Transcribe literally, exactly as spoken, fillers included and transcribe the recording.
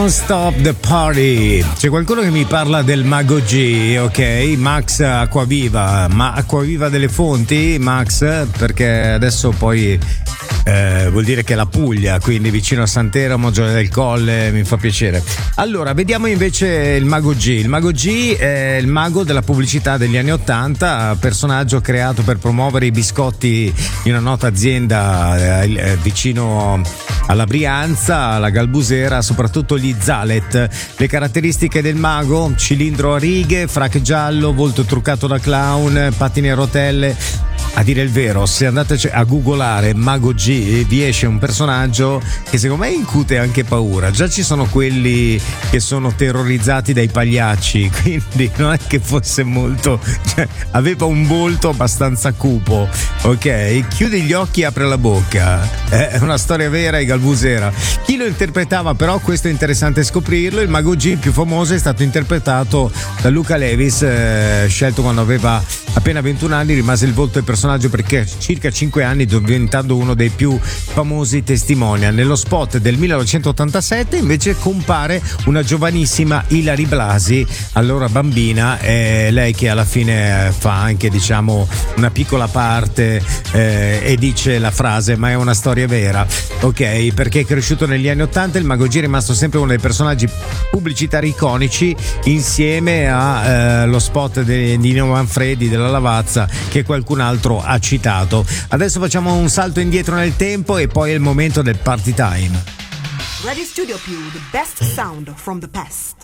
Stop the party. C'è qualcuno che mi parla del Mago G, ok? Max Acquaviva, ma Acquaviva delle fonti, Max, perché adesso poi eh, vuol dire che è la Puglia, quindi vicino a Sant'Eramo, Gioia del Colle, mi fa piacere. Allora, vediamo invece il Mago G. Il Mago G è il mago della pubblicità degli anni Ottanta, personaggio creato per promuovere i biscotti in una nota azienda eh, vicino alla Brianza, alla Galbusera, soprattutto gli Zalet. Le caratteristiche del mago: cilindro a righe, frac giallo, volto truccato da clown, pattini a rotelle. A dire il vero, se andate a googolare Mago G vi esce un personaggio che secondo me incute anche paura. Già ci sono quelli che sono terrorizzati dai pagliacci, quindi non è che fosse molto, cioè, aveva un volto abbastanza cupo, ok? Chiudi gli occhi, apre la bocca. È una storia vera e galbusera. Chi lo interpretava però, questo è interessante scoprirlo, il Mago G più famoso è stato interpretato da Luca Levis, eh, scelto quando aveva appena ventuno anni, rimase il volto del personaggio perché circa cinque anni, diventando uno dei più famosi testimonial. Nello spot del millenovecentottantasette invece compare una giovanissima Ilary Blasi, allora bambina, eh, lei che alla fine fa anche, diciamo, una piccola parte eh, e dice la frase "ma è una storia vera", ok? Perché è cresciuto negli anni ottanta, il Mago G è rimasto sempre uno dei personaggi pubblicitari iconici, insieme allo eh, spot de, di Nino Manfredi della Lavazza, che qualcun altro ha citato. Adesso facciamo un salto indietro nel tempo e poi è il momento del party time. Radio Studio Più, the best sound from the past.